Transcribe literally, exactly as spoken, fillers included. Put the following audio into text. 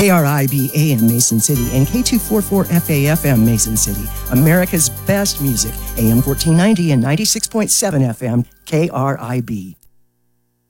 K R I B A M Mason City and K two forty-four F A F M Mason City. America's best music, A M fourteen ninety and ninety-six point seven F M K R I B.